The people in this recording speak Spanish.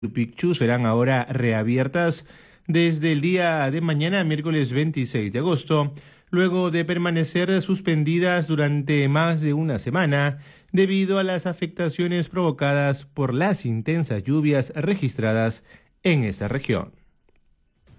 Picchu serán ahora reabiertas desde el día de mañana, miércoles 26 de agosto, luego de permanecer suspendidas durante más de una semana debido a las afectaciones provocadas por las intensas lluvias registradas en esa región.